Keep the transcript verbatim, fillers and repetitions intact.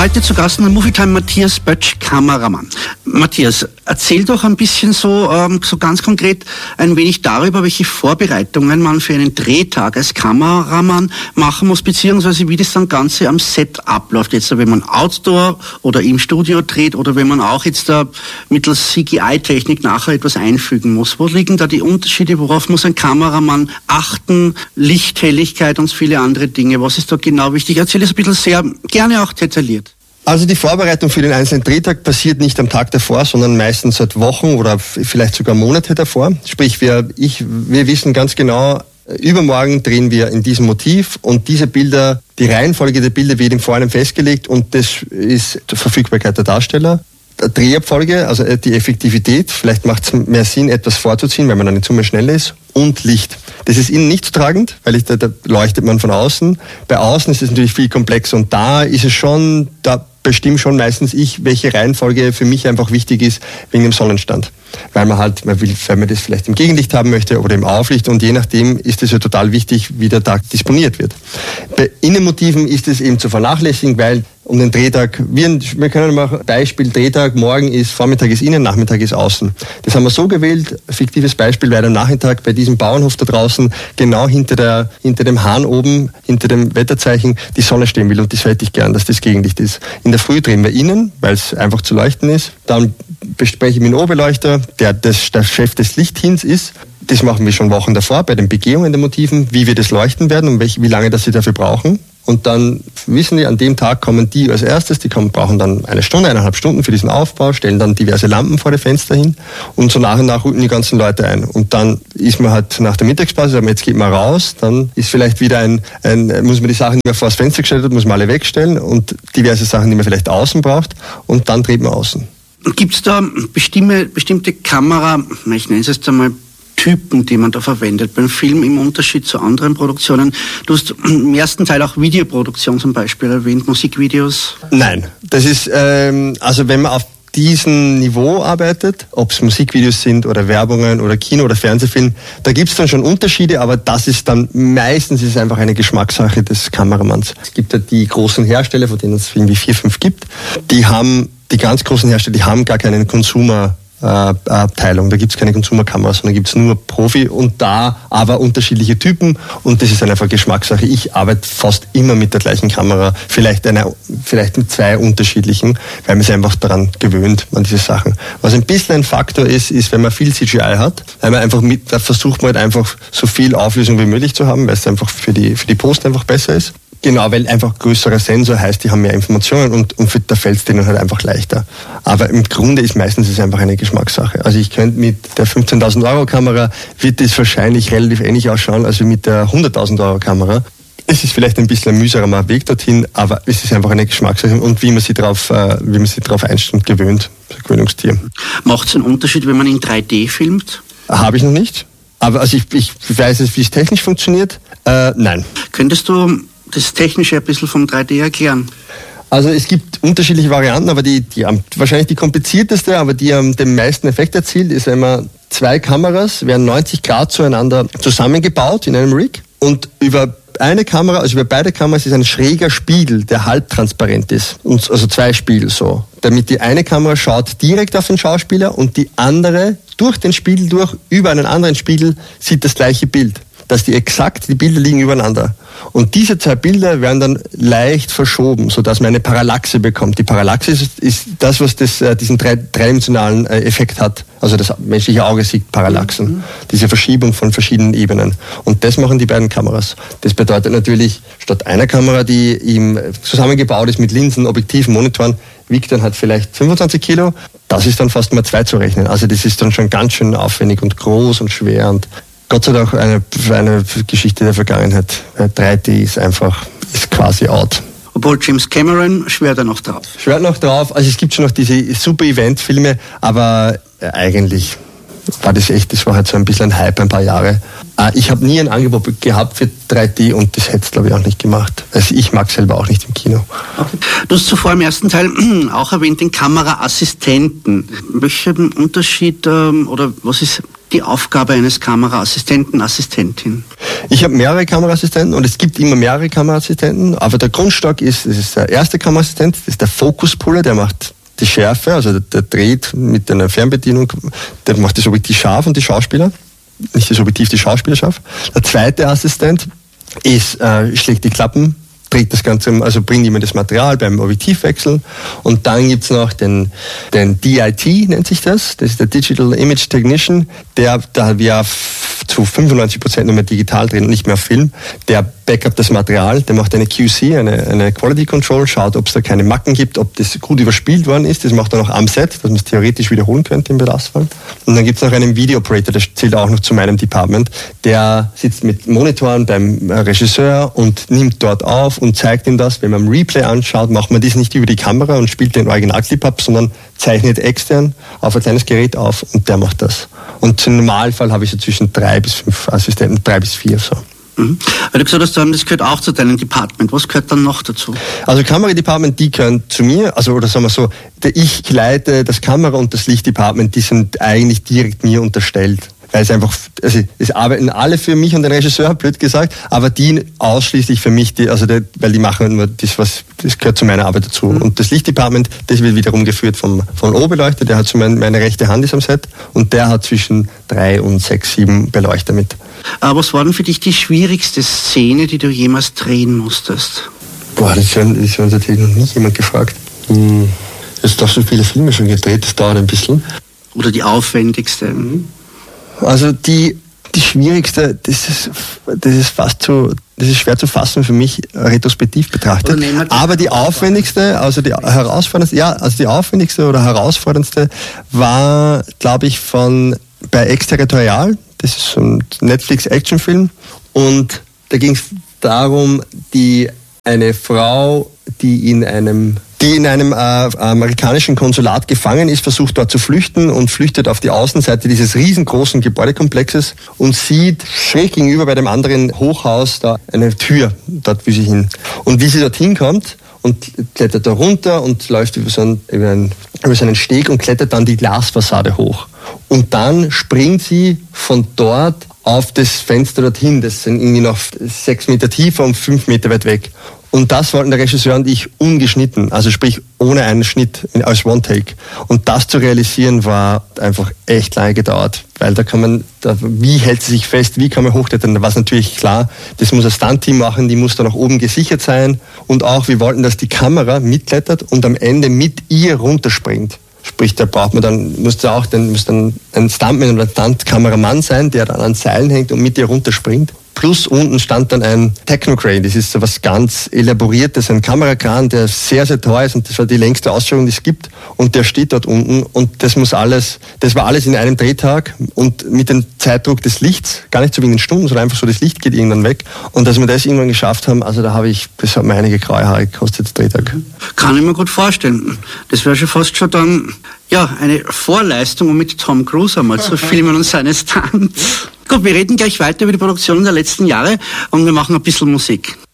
Heute zu Gast in der Movietime Matthias Böttsch, Kameramann. Matthias, erzähl doch ein bisschen so, ähm, so ganz konkret ein wenig darüber, welche Vorbereitungen man für einen Drehtag als Kameramann machen muss, beziehungsweise wie das dann Ganze am Set abläuft. Jetzt, wenn man Outdoor oder im Studio dreht oder wenn man auch jetzt da mittels C G I-Technik nachher etwas einfügen muss. Wo liegen da die Unterschiede? Worauf muss ein Kameramann achten? Licht, Helligkeit und viele andere Dinge. Was ist da genau wichtig? Erzähl es ein bisschen sehr, gerne auch detailliert. Also die Vorbereitung für den einzelnen Drehtag passiert nicht am Tag davor, sondern meistens seit Wochen oder vielleicht sogar Monate davor. Sprich, wir, ich, wir wissen ganz genau, übermorgen drehen wir in diesem Motiv und diese Bilder, die Reihenfolge der Bilder wird im Vorhinein festgelegt und das ist die Verfügbarkeit der Darsteller. Drehabfolge, also die Effektivität, vielleicht macht es mehr Sinn, etwas vorzuziehen, weil man dann nicht so mehr schnell ist, und Licht. Das ist innen nicht so tragend, weil ich, da, da leuchtet man von außen. Bei außen ist es natürlich viel komplexer und da ist es schon, da bestimme schon meistens ich, welche Reihenfolge für mich einfach wichtig ist, wegen dem Sonnenstand. Weil man halt, man will, weil man das vielleicht im Gegenlicht haben möchte oder im Auflicht und je nachdem ist es ja total wichtig, wie der Tag disponiert wird. Bei Innenmotiven ist es eben zu vernachlässigen, weil um den Drehtag, wir, wir können mal Beispiel, Drehtag, morgen ist, Vormittag ist innen, Nachmittag ist außen. Das haben wir so gewählt, fiktives Beispiel, weil am Nachmittag bei diesem Bauernhof da draußen genau hinter der, hinter dem Hahn oben, hinter dem Wetterzeichen die Sonne stehen will und das hätte ich gern, dass das Gegenlicht ist. In der Früh drehen wir innen, weil es einfach zu leuchten ist. Dann bespreche ich mit dem Oberbeleuchter, der das, der Chef des Lichthins ist. Das machen wir schon Wochen davor bei den Begehungen der Motiven, wie wir das leuchten werden und welche, wie lange das sie dafür brauchen. Und dann wissen die, an dem Tag kommen die als erstes, die kommen, brauchen dann eine Stunde, eineinhalb Stunden für diesen Aufbau, stellen dann diverse Lampen vor die Fenster hin und so nach und nach rücken die ganzen Leute ein. Und dann ist man halt nach der Mittagspause, sagen wir, jetzt geht man raus, dann ist vielleicht wieder ein, ein muss man die Sachen, die man vor das Fenster gestellt hat, muss man alle wegstellen und diverse Sachen, die man vielleicht außen braucht und dann dreht man außen. Gibt es da bestimmte, bestimmte Kamera, ich nenne es jetzt einmal Typen, die man da verwendet beim Film im Unterschied zu anderen Produktionen? Du hast im ersten Teil auch Videoproduktion zum Beispiel erwähnt, Musikvideos. Nein, das ist, ähm, also wenn man auf diesem Niveau arbeitet, ob es Musikvideos sind oder Werbungen oder Kino- oder Fernsehfilm, da gibt es dann schon Unterschiede, aber das ist dann meistens ist einfach eine Geschmackssache des Kameramanns. Es gibt ja die großen Hersteller, von denen es irgendwie vier, fünf gibt, die haben, die ganz großen Hersteller, die haben gar keinen Consumer Abteilung. Da gibt es keine Consumer-Kameras, sondern gibt es nur Profi und da aber unterschiedliche Typen und das ist dann einfach Geschmackssache. Ich arbeite fast immer mit der gleichen Kamera, vielleicht einer, vielleicht mit zwei unterschiedlichen, weil man sich einfach daran gewöhnt, an diese Sachen. Was ein bisschen ein Faktor ist, ist, wenn man viel C G I hat, weil man einfach mit, da versucht man halt einfach so viel Auflösung wie möglich zu haben, weil es einfach für die, für die Post einfach besser ist. Genau, weil einfach größerer Sensor heißt, die haben mehr Informationen und, und da fällt es denen halt einfach leichter. Aber im Grunde ist meistens es einfach eine Geschmackssache. Also ich könnte mit der fünfzehntausend Euro Kamera, wird das wahrscheinlich relativ ähnlich ausschauen, als mit der hunderttausend Euro Kamera. Es ist vielleicht ein bisschen ein mühsamer Weg dorthin, aber es ist einfach eine Geschmackssache und wie man sich darauf, äh, wie man sich darauf einstellt, gewöhnt, das Gewöhnungstier. Macht es einen Unterschied, wenn man in drei D filmt? Habe ich noch nicht. Aber also ich, ich weiß nicht, wie es technisch funktioniert. Äh, nein. Könntest du das Technische ein bisschen vom drei D erklären? Also es gibt unterschiedliche Varianten, aber die, die wahrscheinlich die komplizierteste, aber die am den meisten Effekt erzielt, ist, wenn man zwei Kameras werden neunzig Grad zueinander zusammengebaut in einem Rig und über eine Kamera, also über beide Kameras ist ein schräger Spiegel, der halbtransparent ist. Und, also zwei Spiegel so. Damit die eine Kamera schaut direkt auf den Schauspieler und die andere durch den Spiegel durch, über einen anderen Spiegel, sieht das gleiche Bild. Dass die exakt, die Bilder liegen übereinander. Und diese zwei Bilder werden dann leicht verschoben, sodass man eine Parallaxe bekommt. Die Parallaxe ist, ist das, was das, äh, diesen drei, dreidimensionalen äh, Effekt hat. Also das menschliche Auge sieht Parallaxen. Mhm. Diese Verschiebung von verschiedenen Ebenen. Und das machen die beiden Kameras. Das bedeutet natürlich, statt einer Kamera, die ihm zusammengebaut ist mit Linsen, Objektiven, Monitoren, wiegt dann halt vielleicht fünfundzwanzig Kilo. Das ist dann fast mal zwei zu rechnen. Also das ist dann schon ganz schön aufwendig und groß und schwer und Gott sei Dank eine, eine Geschichte der Vergangenheit. drei D ist einfach, ist quasi out. Obwohl James Cameron schwört er noch drauf. Schwört noch drauf. Also es gibt schon noch diese super Event-Filme, aber eigentlich war das echt, das war halt so ein bisschen ein Hype, ein paar Jahre. Ich habe nie ein Angebot gehabt für drei D und das hätte es, glaube ich, auch nicht gemacht. Also ich mag selber auch nicht im Kino. Okay. Du hast zuvor im ersten Teil auch erwähnt den Kameraassistenten. Welchen Unterschied ähm, oder was ist die Aufgabe eines Kameraassistenten, Assistentin? Ich habe mehrere Kameraassistenten und es gibt immer mehrere Kameraassistenten, aber der Grundstock ist, das ist der erste Kameraassistent, das ist der Fokuspuller, der macht die Schärfe, also der, der dreht mit einer Fernbedienung, der macht das Objektiv scharf und die Schauspieler, nicht das Objektiv, die Schauspieler scharf. Der zweite Assistent ist, äh, schlägt die Klappen, dreht das Ganze, also bringt immer das Material beim Objektivwechsel. Und dann gibt's noch den, den D I T, nennt sich das, das ist der Digital Image Technician, der, da wir zu fünfundneunzig Prozent nur mehr digital drehen und nicht mehr auf Film, der backup das Material, der macht eine Q C, eine, eine Quality Control, schaut, ob es da keine Macken gibt, ob das gut überspielt worden ist, das macht er noch am Set, dass man es theoretisch wiederholen könnte im Belastfall. Und dann gibt es noch einen Video Operator, der zählt auch noch zu meinem Department, der sitzt mit Monitoren beim Regisseur und nimmt dort auf und zeigt ihm das. Wenn man im Replay anschaut, macht man das nicht über die Kamera und spielt den Originalclip ab, sondern zeichnet extern auf ein kleines Gerät auf und der macht das. Und im Normalfall habe ich so zwischen drei bis fünf Assistenten, drei bis vier so. Mhm. Weil du gesagt hast, das gehört auch zu deinem Department. Was gehört dann noch dazu? Also Kameradepartment, die gehören zu mir, also oder sagen wir so, ich leite das Kamera- und das Lichtdepartment, die sind eigentlich direkt mir unterstellt. Weil es einfach, also es arbeiten alle für mich und den Regisseur, blöd gesagt, aber die ausschließlich für mich, die, also die, weil die machen nur das, was, das gehört zu meiner Arbeit dazu. Mhm. Und das Lichtdepartment, das wird wiederum geführt vom, vom O-Beleuchter, der hat so mein, meine rechte Hand ist am Set und der hat zwischen drei und sechs, sieben Beleuchter mit. Aber was war denn für dich die schwierigste Szene, die du jemals drehen musstest? Boah, das ist uns natürlich noch nie jemand gefragt. Hm. Jetzt hast du so viele Filme schon gedreht, das dauert ein bisschen. Oder die aufwendigste? Mhm. Also die, die schwierigste, das ist, das ist fast so, das ist schwer zu fassen für mich, retrospektiv betrachtet. Aber die aufwendigste, also die herausforderndste, ja, also die aufwendigste oder herausforderndste war, glaube ich, von bei Exterritorial. Das ist so ein Netflix-Actionfilm. Und da ging es darum, die eine Frau, die in einem die in einem äh, amerikanischen Konsulat gefangen ist, versucht dort zu flüchten und flüchtet auf die Außenseite dieses riesengroßen Gebäudekomplexes und sieht schräg gegenüber bei dem anderen Hochhaus da eine Tür, dort will sie hin. Und wie sie dorthin kommt und klettert da runter und läuft über so einen, über einen, über so einen Steg und klettert dann die Glasfassade hoch. Und dann springt sie von dort auf das Fenster dorthin, das sind irgendwie noch sechs Meter tiefer und fünf Meter weit weg. Und das wollten der Regisseur und ich ungeschnitten, also sprich ohne einen Schnitt als One-Take. Und das zu realisieren war einfach echt lange gedauert, weil da kann man, da, wie hält sie sich fest, wie kann man hochklettern, da war es natürlich klar, das muss ein Stunt-Team machen, die muss da nach oben gesichert sein und auch wir wollten, dass die Kamera mitklettert und am Ende mit ihr runterspringt. Sprich, da braucht man dann, muss da auch dann, muss dann ein Stuntman oder ein Stunt-Kameramann sein, der dann an Seilen hängt und mit ihr runterspringt. Plus unten stand dann ein Technocrane, das ist so was ganz Elaboriertes, ein Kamerakran, der sehr, sehr teuer ist und das war die längste Ausstellung, die es gibt und der steht dort unten und das muss alles, das war alles in einem Drehtag und mit dem Zeitdruck des Lichts, gar nicht so wegen den Stunden, sondern einfach so, das Licht geht irgendwann weg und dass wir das irgendwann geschafft haben, also da habe ich, das hat mir einige graue Haare gekostet, der Drehtag. Kann ich mir gut vorstellen. Das wäre schon fast schon dann, ja, eine Vorleistung, um mit Tom Cruise einmal zu filmen und seine Stunts. Gut, wir reden gleich weiter über die Produktion der letzten Jahre und wir machen ein bisschen Musik.